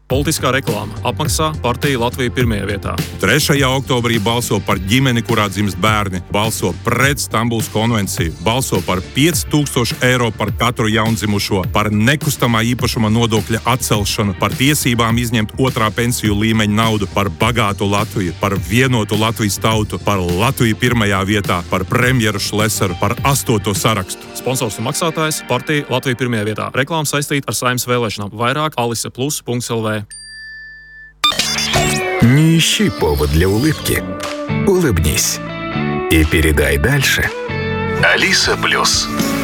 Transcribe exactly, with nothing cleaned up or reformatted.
Politiskā reklāma apmaksā partija Latvija pirmajā vietā. trešajā oktobrī balso par ģimeni, kurā dzimst bērni, balso pret Stambulas konvenciju, balso par pieci tūkstoši eiro par katru jaundzimušo, par nekustamā īpašuma nodokļa atcelšanu, par tiesībām izņemt otrā pensiju līmeņa naudu, par bagātu Latviju, par vienotu Latvijas tautu, par Latviju pirmajā vietā, par premjeru Šlesaru, par astoto sarakstu. Sponsors un maksātājs partija Latvija pirmajā vietā. Reklāma saistīta ar Saeimas vēlēšanām. Vairāk alisa plus punkts el vē. Не ищи повод для улыбки. Улыбнись и передай дальше. Алиса Плюс.